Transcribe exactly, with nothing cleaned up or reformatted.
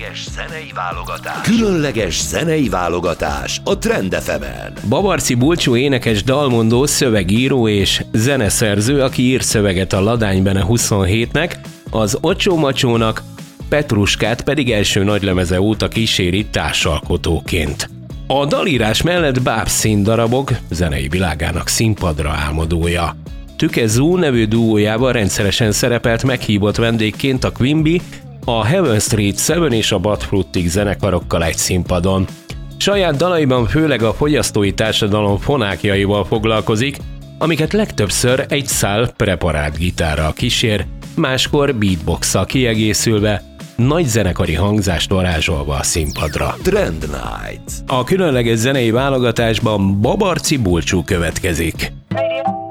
Különleges zenei válogatás. Különleges zenei válogatás a Trend ef emen. Babarczy Bulcsú énekes, dalmondó, szövegíró és zeneszerző, aki ír szöveget a Ladány Bene huszonhétnek, az Ocsó Macsónak, Petruskát pedig első nagylemeze óta kíséri társalkotóként. A dalírás mellett báb színdarabok zenei világának színpadra álmodója. Tüke Zoo nevű duójában rendszeresen szerepelt meghívott vendégként a Quimby, a Heaven Street Seven és a Bad Frutig zenekarokkal egy színpadon. Saját dalaiban főleg a fogyasztói társadalom fonákjaival foglalkozik, amiket legtöbbször egy szál preparált gitárral kísér, máskor beatbox-szal kiegészülve, nagy zenekari hangzást varázsolva a színpadra. Trend Night. A különleges zenei válogatásban Babarczy Bulcsú következik.